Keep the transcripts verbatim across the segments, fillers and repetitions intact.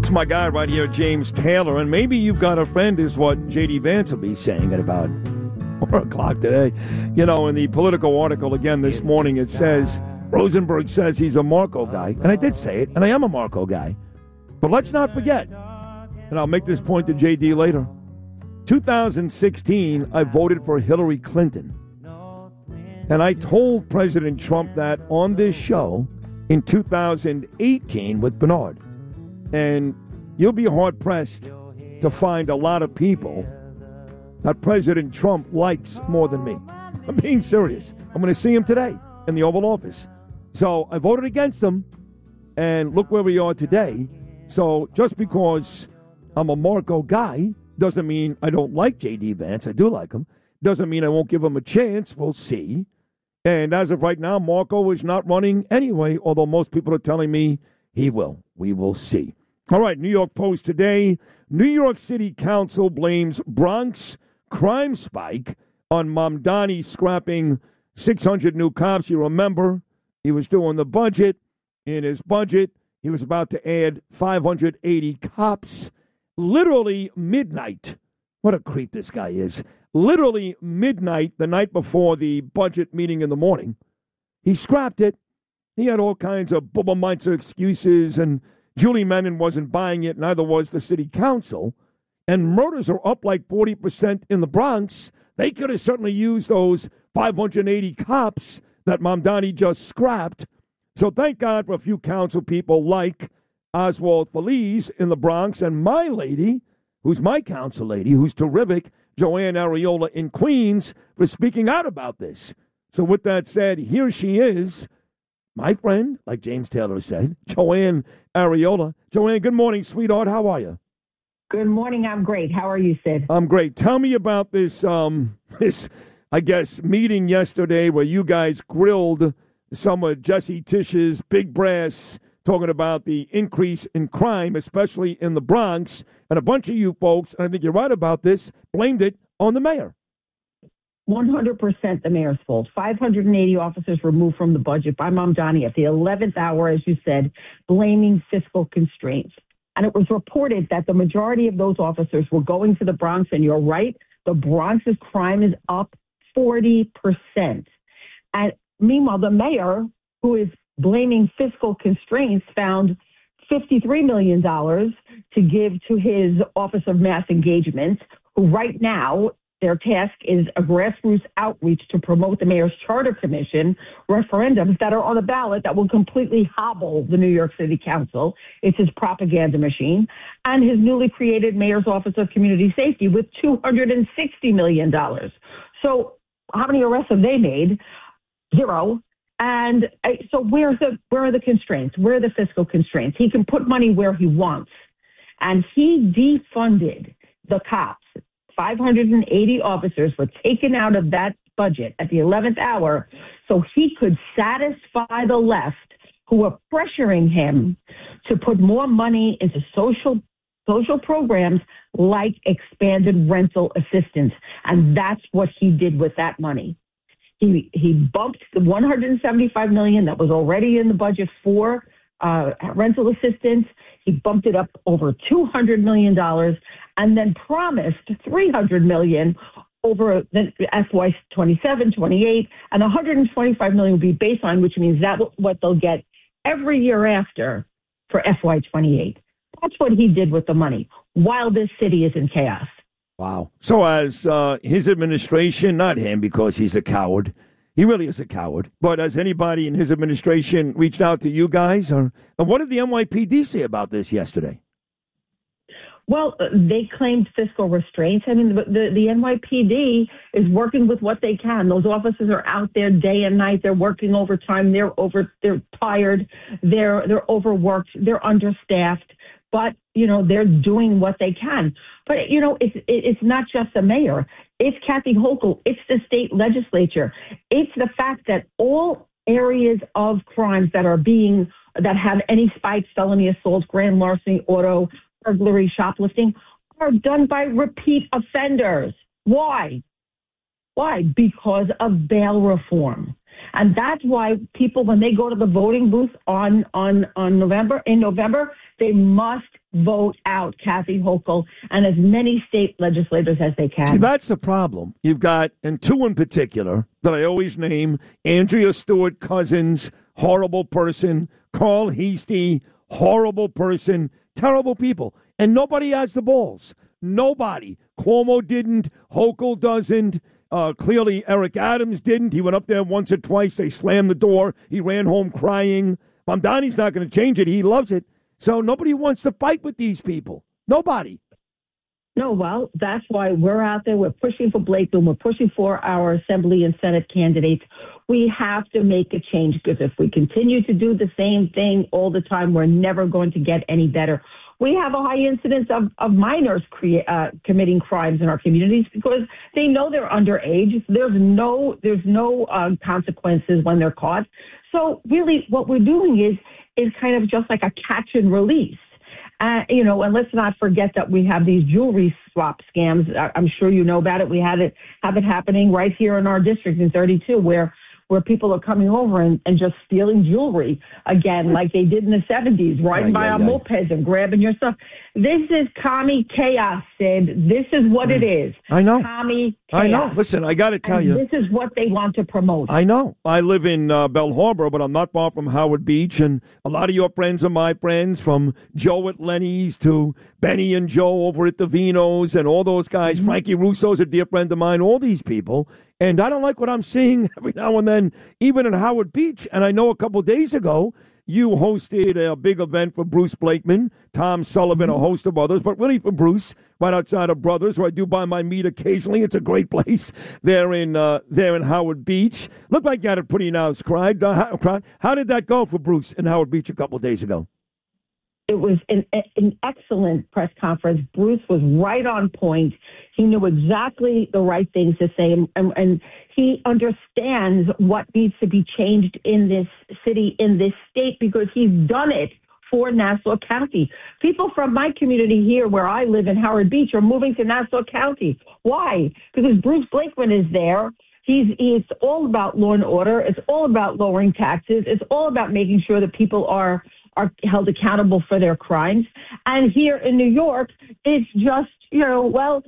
It's my guy right here, James Taylor, and maybe you've got a friend is what J D Vance will be saying at about four o'clock today. You know, in the Politico article again this morning, it says, Rosenberg says he's a Marco guy, and I did say it, and I am a Marco guy. But let's not forget, and I'll make this point to J D later, two thousand sixteen, I voted for Hillary Clinton. And I told President Trump that on this show in two thousand eighteen with Bernard. And you'll be hard-pressed to find a lot of people that President Trump likes more than me. I'm being serious. I'm going to see him today in the Oval Office. So I voted against him, and look where we are today. So just because I'm a Marco guy doesn't mean I don't like J D Vance. I do like him. Doesn't mean I won't give him a chance. We'll see. And as of right now, Marco is not running anyway, although most people are telling me he will. We will see. All right, New York Post today. New York City Council blames Bronx crime spike on Mamdani scrapping six hundred new cops. You remember, he was doing the budget. In his budget, he was about to add five hundred eighty cops. Literally midnight. What a creep this guy is. Literally midnight, the night before the budget meeting in the morning, he scrapped it. He had all kinds of Bubba excuses, and Julie Menon wasn't buying it, neither was the city council. And murders are up like forty percent in the Bronx. They could have certainly used those five hundred eighty cops that Mamdani just scrapped. So thank God for a few council people like Oswald Feliz in the Bronx and my lady, who's my council lady, who's terrific, Joanne Ariola in Queens, for speaking out about this. So with that said, here she is, my friend, like James Taylor said, Joanne Ariola. Joanne, good morning, sweetheart. How are you? Good morning. I'm great. How are you, Sid? I'm great. Tell me about this, um, this, I guess, meeting yesterday where you guys grilled some of Jesse Tisch's big brass, talking about the increase in crime, especially in the Bronx. And a bunch of you folks, and I think you're right about this, blamed it on the mayor. one hundred percent the mayor's fault. five hundred eighty officers removed from the budget by Mamdani at the eleventh hour, as you said, blaming fiscal constraints. And it was reported that the majority of those officers were going to the Bronx. And you're right, the Bronx's crime is up forty percent. And meanwhile, the mayor, who is blaming fiscal constraints, found fifty-three million dollars to give to his Office of Mass Engagement, who right now, their task is a grassroots outreach to promote the mayor's charter commission referendums that are on the ballot that will completely hobble the New York City Council. It's his propaganda machine. And his newly created mayor's Office of Community Safety with two hundred sixty million dollars. So how many arrests have they made? Zero. And so where's the, where are the constraints? Where are the fiscal constraints? He can put money where he wants. And he defunded the cops. five hundred eighty officers were taken out of that budget at the eleventh hour so he could satisfy the left who were pressuring him to put more money into social social programs like expanded rental assistance. And that's what he did with that money. He he bumped the one hundred seventy-five million dollars that was already in the budget for uh, rental assistance. He bumped it up over two hundred million dollars and then promised three hundred million dollars over the F Y twenty-seven, twenty-eight, and one hundred twenty-five million dollars will be baseline, which means that's what they'll get every year after for F Y twenty-eight. That's what he did with the money while this city is in chaos. Wow. So as uh, his administration, not him because he's a coward, he really is a coward, but has anybody in his administration reached out to you guys? Or and what did the N Y P D say about this yesterday? Well, they claimed fiscal restraints. I mean, the, the, the N Y P D is working with what they can. Those officers are out there day and night. They're working overtime. They're over. They're tired. They're they're overworked. They're understaffed. But, you know, they're doing what they can. But, you know, it's it's not just the mayor. It's Kathy Hochul. It's the state legislature. It's the fact that all areas of crimes that are being, that have any spikes, felony assault, grand larceny, auto, burglary, shoplifting, are done by repeat offenders. Why? Why? Because of bail reform. And that's why people, when they go to the voting booth on, on, on November, in November, they must vote out Kathy Hochul and as many state legislators as they can. See, that's the problem. You've got, and two in particular that I always name, Andrea Stewart Cousins, horrible person, Carl Heastie, horrible person, terrible people. And nobody has the balls. Nobody. Cuomo didn't. Hochul doesn't. Uh, clearly, Eric Adams didn't. He went up there once or twice. They slammed the door. He ran home crying. Mamdani's not going to change it. He loves it. So nobody wants to fight with these people. Nobody. No, well, that's why we're out there. We're pushing for Blakeman. We're pushing for our Assembly and Senate candidates. We have to make a change because if we continue to do the same thing all the time, we're never going to get any better. We have a high incidence of, of minors crea- uh, committing crimes in our communities because they know they're underage. There's no there's no uh, consequences when they're caught. So really what we're doing is is kind of just like a catch and release. Uh, you know, and let's not forget that we have these jewelry swap scams. I'm sure you know about it. We had it have it happening right here in our district in thirty-two where where people are coming over and, and just stealing jewelry again, like they did in the seventies, riding by on mopeds and grabbing your stuff. This is commie chaos, Sid. This is what it is. I know. Commie chaos. I know. Listen, I got to tell and you. This is what they want to promote. I know. I live in uh, Bell Harbor, but I'm not far from Howard Beach, and a lot of your friends are my friends, from Joe at Lenny's to Benny and Joe over at the Vinos and all those guys. Mm-hmm. Frankie Russo's a dear friend of mine, all these people. And I don't like what I'm seeing every now and then, even in Howard Beach. And I know a couple days ago, you hosted a big event for Bruce Blakeman, Tom Sullivan, a host of others, but really for Bruce, right outside of Brothers, where I do buy my meat occasionally. It's a great place there in uh, there in Howard Beach. Looked like you had a pretty nice crowd. Uh, how, how did that go for Bruce in Howard Beach a couple of days ago? It was an, an excellent press conference. Bruce was right on point. He knew exactly the right things to say, and, and, and he understands what needs to be changed in this city, in this state, because he's done it for Nassau County. People from my community here where I live in Howard Beach are moving to Nassau County. Why? Because Bruce Blakeman is there. He's, it's all about law and order. It's all about lowering taxes. It's all about making sure that people are are held accountable for their crimes. And here in New York, it's just, you know, well,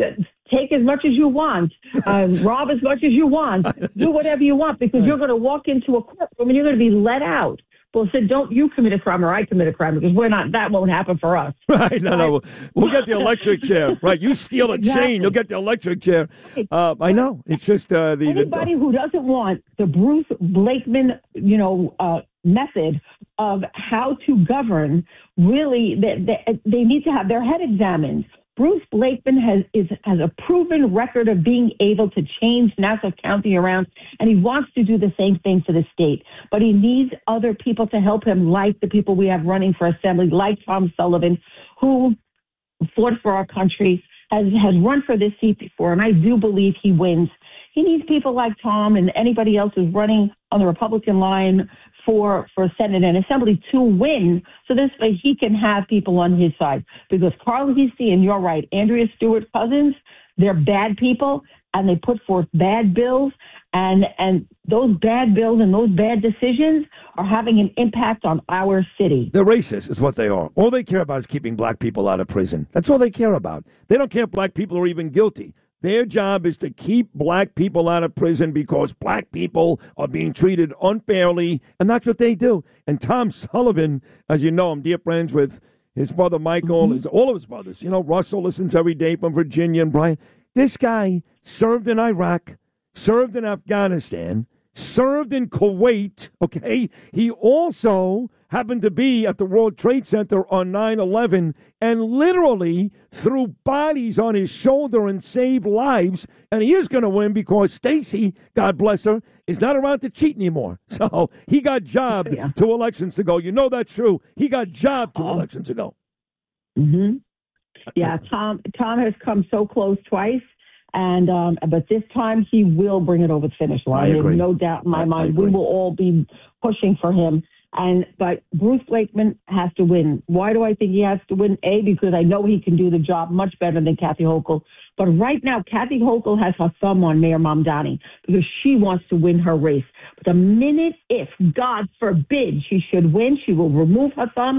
take as much as you want, uh, rob as much as you want, do whatever you want, because you're going to walk into a courtroom and you're going to be let out. Well, said, don't you commit a crime or I commit a crime, because we're not, that won't happen for us. Right, no, no, we'll get the electric chair. Right, you steal a exactly. chain, you'll get the electric chair. Uh, I know, it's just uh, the... Anybody the, who doesn't want the Bruce Blakeman, you know, uh, method of how to govern, really, they, they, they need to have their head examined. Bruce Blakeman has is, has a proven record of being able to change Nassau County around, and he wants to do the same thing for the state. But he needs other people to help him, like the people we have running for assembly, like Tom Sullivan, who fought for our country, has, has run for this seat before, and I do believe he wins. He needs people like Tom and anybody else who's running on the Republican line for, for Senate and Assembly to win, so this way he can have people on his side. Because Carl Heastie, and you're right, Andrea Stewart Cousins, they're bad people, and they put forth bad bills, and, and those bad bills and those bad decisions are having an impact on our city. They're racist is what they are. All they care about is keeping black people out of prison. That's all they care about. They don't care if black people are even guilty. Their job is to keep black people out of prison because black people are being treated unfairly, and that's what they do. And Tom Sullivan, as you know, I'm dear friends with his brother Michael, mm-hmm. his, all of his brothers. You know, Russell listens every day from Virginia, and Brian. This guy served in Iraq, served in Afghanistan, served in Kuwait, okay? He also happened to be at the World Trade Center on nine eleven and literally threw bodies on his shoulder and saved lives. And he is going to win because Stacey, God bless her, is not around to cheat anymore. So he got jobbed yeah. two elections ago. You know that's true. He got jobbed two oh. elections ago. Mm-hmm. Yeah, Tom, Tom has come so close twice. And um, but this time he will bring it over the finish line. There's no doubt in my I, mind. I we will all be pushing for him. And but Bruce Blakeman has to win. Why do I think he has to win? A, because I know he can do the job much better than Kathy Hochul. But right now, Kathy Hochul has her thumb on Mayor Mamdani because she wants to win her race. But the minute, if God forbid she should win, she will remove her thumb.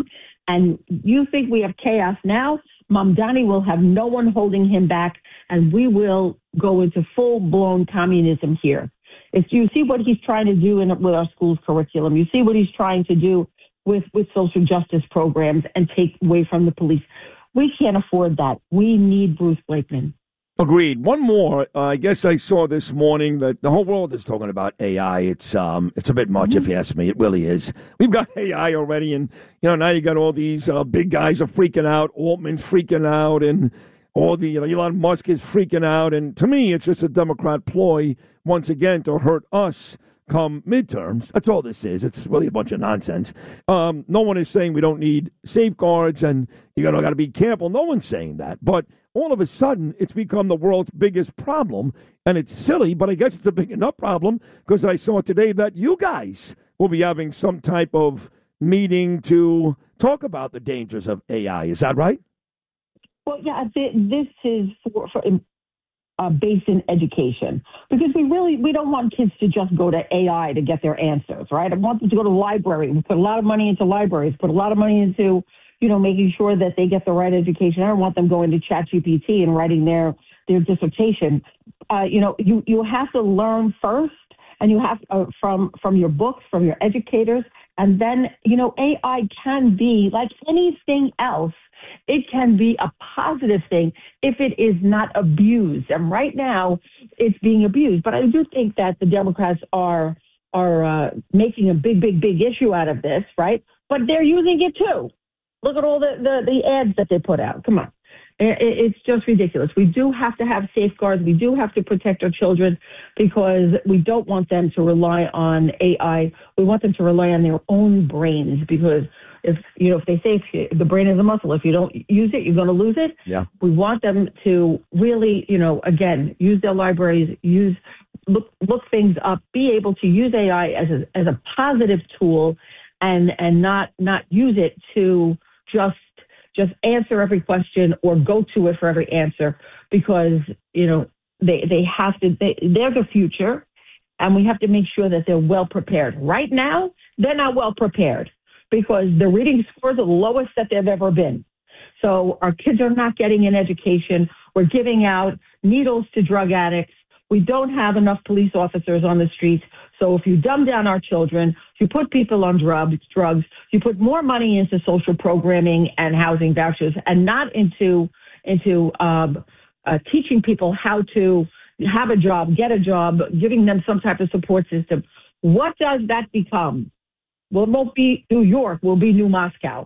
And you think we have chaos now? Mamdani will have no one holding him back, and we will go into full-blown communism here. If you see what he's trying to do in, with our school's curriculum, you see what he's trying to do with, with social justice programs and take away from the police. We can't afford that. We need Bruce Blakeman. Agreed. One more. Uh, I guess I saw this morning that the whole world is talking about A I. It's um, it's a bit much, mm-hmm. if you ask me. It really is. We've got A I already, and you know now you got all these uh, big guys are freaking out. Altman's freaking out, and all the you know, Elon Musk is freaking out. And to me, it's just a Democrat ploy once again to hurt us come midterms. That's all this is. It's really a bunch of nonsense. Um, no one is saying we don't need safeguards, and you got got to be careful. No one's saying that, but all of a sudden, it's become the world's biggest problem, and it's silly, but I guess it's a big enough problem because I saw today that you guys will be having some type of meeting to talk about the dangers of A I. Is that right? Well, yeah, this is for, for uh, based in education because we really we don't want kids to just go to A I to get their answers, right? I want them to go to the library. We put a lot of money into libraries, put a lot of money into you know, making sure that they get the right education. I don't want them going to ChatGPT and writing their, their dissertation. Uh, you know, you, you have to learn first, and you have uh, from from your books, from your educators, and then, you know, A I can be like anything else. It can be a positive thing if it is not abused. And right now, it's being abused. But I do think that the Democrats are are uh, making a big, big, big issue out of this, right? But they're using it too. Look at all the, the, the ads that they put out. Come on. It's just ridiculous. We do have to have safeguards. We do have to protect our children because we don't want them to rely on A I. We want them to rely on their own brains because if, you know, if they say if the brain is a muscle, if you don't use it, you're going to lose it. Yeah. We want them to really, you know, again, use their libraries, use, look, look things up, be able to use A I as a, as a positive tool and, and not, not use it to just just answer every question or go to it for every answer because, you know, they, they have to, they, they're the future and we have to make sure that they're well prepared. Right now, they're not well prepared because the reading scores are the lowest that they've ever been. So our kids are not getting an education. We're giving out needles to drug addicts. We don't have enough police officers on the streets. So if you dumb down our children, you put people on drugs, drugs, you put more money into social programming and housing vouchers and not into into um, uh, teaching people how to have a job, get a job, giving them some type of support system. What does that become? Well, it won't be New York. We'll be New Moscow.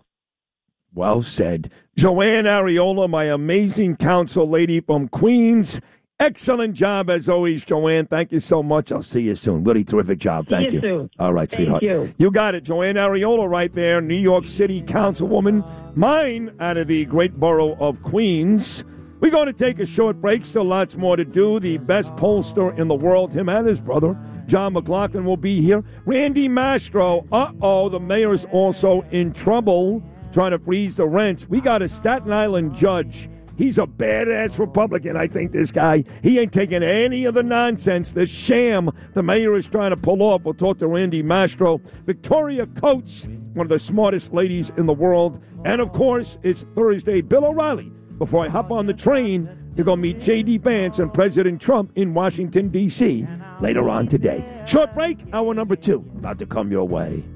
Well said. Joanne Ariola, my amazing counsel lady from Queens. Excellent job, as always, Joanne. Thank you so much. I'll see you soon. Really terrific job. Thank see you. you. Soon. All right, Thank sweetheart. You. you got it. Joanne Ariola right there, New York City councilwoman. Mine out of the great borough of Queens. We're going to take a short break. Still lots more to do. The best pollster in the world, him and his brother, John McLaughlin, will be here. Randy Mastro. Uh-oh, the mayor's also in trouble trying to freeze the rents. We got a Staten Island judge. He's a badass Republican, I think, this guy. He ain't taking any of the nonsense, the sham the mayor is trying to pull off. We'll talk to Randy Mastro. Victoria Coates, one of the smartest ladies in the world. And, of course, it's Thursday. Bill O'Reilly, before I hop on the train to go meet J D. Vance and President Trump in Washington, D C later on today. Short break, hour number two, about to come your way.